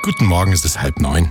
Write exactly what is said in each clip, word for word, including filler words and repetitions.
Guten Morgen, es ist halb neun.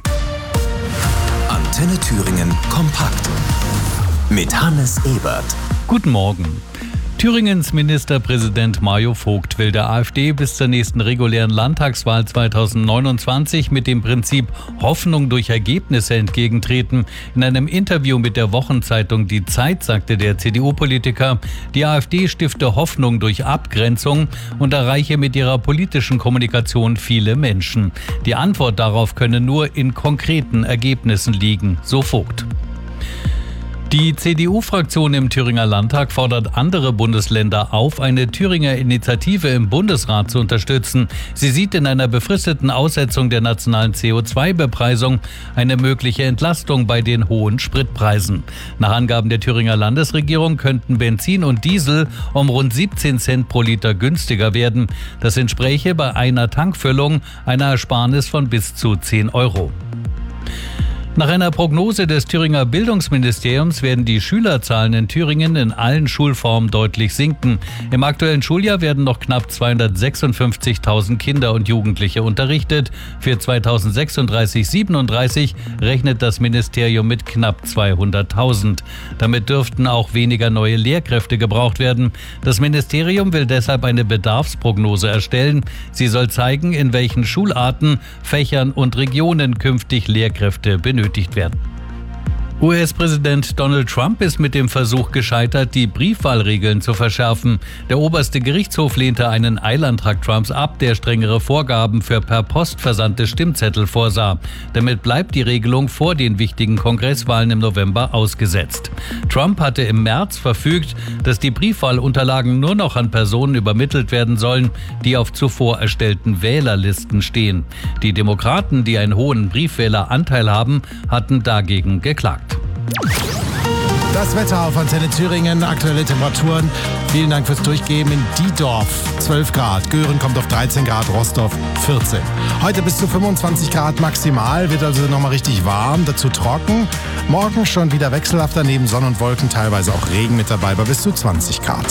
Antenne Thüringen kompakt mit Hannes Ebert. Guten Morgen. Thüringens Ministerpräsident Mario Vogt will der AfD bis zur nächsten regulären Landtagswahl zweitausendneunundzwanzig mit dem Prinzip Hoffnung durch Ergebnisse entgegentreten. In einem Interview mit der Wochenzeitung Die Zeit sagte der C D U-Politiker, die AfD stifte Hoffnung durch Abgrenzung und erreiche mit ihrer politischen Kommunikation viele Menschen. Die Antwort darauf könne nur in konkreten Ergebnissen liegen, so Vogt. Die C D U-Fraktion im Thüringer Landtag fordert andere Bundesländer auf, eine Thüringer Initiative im Bundesrat zu unterstützen. Sie sieht in einer befristeten Aussetzung der nationalen C O zwei Bepreisung eine mögliche Entlastung bei den hohen Spritpreisen. Nach Angaben der Thüringer Landesregierung könnten Benzin und Diesel um rund siebzehn Cent pro Liter günstiger werden. Das entspräche bei einer Tankfüllung einer Ersparnis von bis zu zehn Euro. Nach einer Prognose des Thüringer Bildungsministeriums werden die Schülerzahlen in Thüringen in allen Schulformen deutlich sinken. Im aktuellen Schuljahr werden noch knapp zweihundertsechsundfünfzigtausend Kinder und Jugendliche unterrichtet. Für zweitausendsechsunddreißig siebenunddreißig rechnet das Ministerium mit knapp zweihunderttausend. Damit dürften auch weniger neue Lehrkräfte gebraucht werden. Das Ministerium will deshalb eine Bedarfsprognose erstellen. Sie soll zeigen, in welchen Schularten, Fächern und Regionen künftig Lehrkräfte benötigt werden. U S-Präsident Donald Trump ist mit dem Versuch gescheitert, die Briefwahlregeln zu verschärfen. Der oberste Gerichtshof lehnte einen Eilantrag Trumps ab, der strengere Vorgaben für per Post versandte Stimmzettel vorsah. Damit bleibt die Regelung vor den wichtigen Kongresswahlen im November ausgesetzt. Trump hatte im März verfügt, dass die Briefwahlunterlagen nur noch an Personen übermittelt werden sollen, die auf zuvor erstellten Wählerlisten stehen. Die Demokraten, die einen hohen Briefwähleranteil haben, hatten dagegen geklagt. Das Wetter auf Antenne Thüringen, aktuelle Temperaturen. Vielen Dank fürs Durchgeben. In Diedorf zwölf Grad, Göhren kommt auf dreizehn Grad, Rostorf vierzehn. Heute bis zu fünfundzwanzig Grad maximal, wird also nochmal richtig warm, dazu trocken. Morgen schon wieder wechselhafter, neben Sonne und Wolken teilweise auch Regen mit dabei, bei bis zu zwanzig Grad.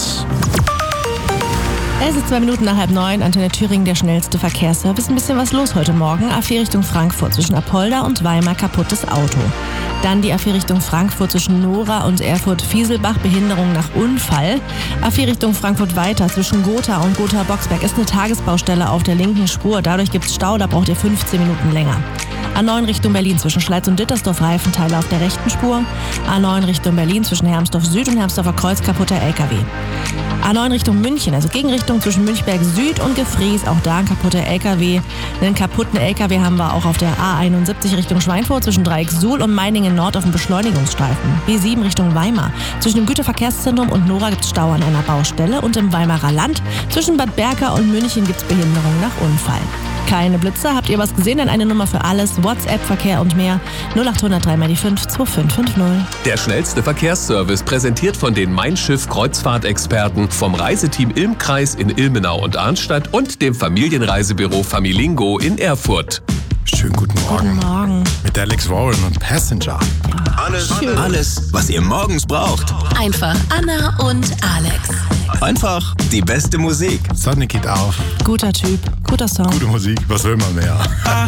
Es ist zwei Minuten nach halb neun, Antenne Thüringen, der schnellste Verkehrsservice. Ein bisschen was los heute Morgen. A vier Richtung Frankfurt zwischen Apolda und Weimar, kaputtes Auto. Dann die A vier Richtung Frankfurt zwischen Nora und Erfurt-Fieselbach, Behinderung nach Unfall. A vier Richtung Frankfurt weiter zwischen Gotha und Gotha-Boxberg ist eine Tagesbaustelle auf der linken Spur. Dadurch gibt es Stau, da braucht ihr fünfzehn Minuten länger. A neun Richtung Berlin zwischen Schleiz und Dittersdorf, Reifenteile auf der rechten Spur. A neun Richtung Berlin zwischen Hermsdorf Süd und Hermsdorfer Kreuz, kaputter L K W. A neun Richtung München, also Gegenrichtung zwischen Münchberg Süd und Gefries, auch da ein kaputter L K W. Einen kaputten L K W haben wir auch auf der A einundsiebzig Richtung Schweinfurt zwischen Dreieck Suhl und Meiningen Nord auf dem Beschleunigungsstreifen. B sieben Richtung Weimar. Zwischen dem Güterverkehrszentrum und Nora gibt es Stau an einer Baustelle und im Weimarer Land zwischen Bad Berka und München gibt es Behinderung nach Unfall. Keine Blitzer, habt ihr was gesehen? Dann eine Nummer für alles, WhatsApp, Verkehr und mehr. null acht null null drei mal die fünf zwei fünf fünf null. Der schnellste Verkehrsservice, präsentiert von den Mein Schiff Kreuzfahrtexperten vom Reiseteam Ilm-Kreis in Ilmenau und Arnstadt und dem Familienreisebüro Familingo in Erfurt. Schönen guten Morgen. Guten Morgen. Mit Alex Warren und Passenger. Alles, alles, was ihr morgens braucht. Einfach Anna und Alex. Einfach die beste Musik. Sonne geht auf. Guter Typ, guter Song. Gute Musik, was will man mehr?